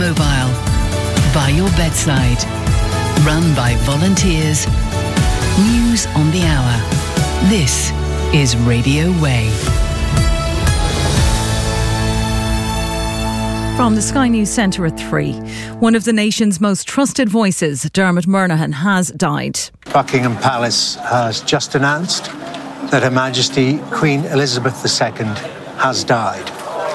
mobile, by your bedside, run by volunteers. News on the hour. This is Radio Way. From the Sky News Centre at 3. One of the nation's most trusted voices, Dermot Murnaghan, has died. Buckingham Palace has just announced that Her Majesty Queen Elizabeth II has died.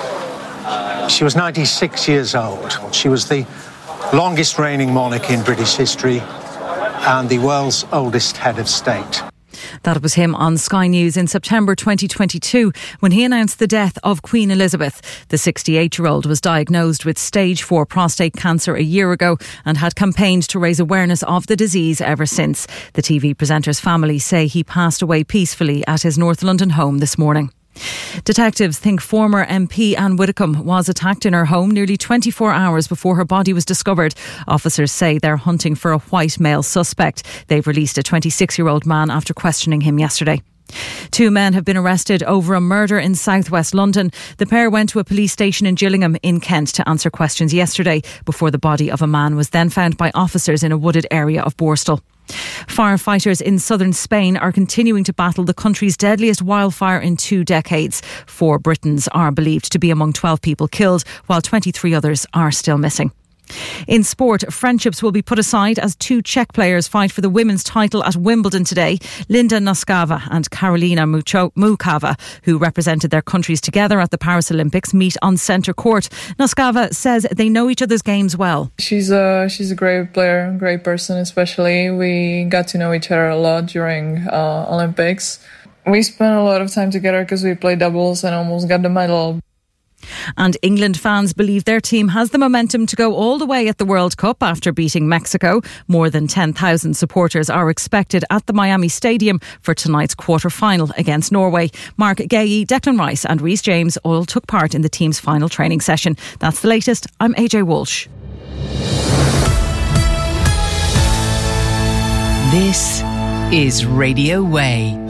She was 96 years old. She was the longest reigning monarch in British history and the world's oldest head of state. That was him on Sky News in September 2022 when he announced the death of Queen Elizabeth. The 68-year-old was diagnosed with stage 4 prostate cancer a year ago and had campaigned to raise awareness of the disease ever since. The TV presenter's family say he passed away peacefully at his North London home this morning. Detectives think former MP Anne Widdecombe was attacked in her home nearly 24 hours before her body was discovered. Officers say they're hunting for a white male suspect. They've released a 26-year-old man after questioning him yesterday. 2 men have been arrested over a murder in southwest London. The pair went to a police station in Gillingham in Kent to answer questions yesterday before the body of a man was then found by officers in a wooded area of Borstal. Firefighters in southern Spain are continuing to battle the country's deadliest wildfire in 2 decades. 4 Britons are believed to be among 12 people killed, while 23 others are still missing. In sport, friendships will be put aside as 2 Czech players fight for the women's title at Wimbledon today. Linda Noskava and Karolina Mukava, who represented their countries together at the Paris Olympics, meet on centre court. Noskava says they know each other's games well. She's a great player, great person especially. We got to know each other a lot during Olympics. We spent a lot of time together because we played doubles and almost got the medal. And England fans believe their team has the momentum to go all the way at the World Cup after beating Mexico. More than 10,000 supporters are expected at the Miami Stadium for tonight's quarter-final against Norway. Mark Gahey, Declan Rice and Reece James all took part in the team's final training session. That's the latest. I'm AJ Walsh. This is Radio Way.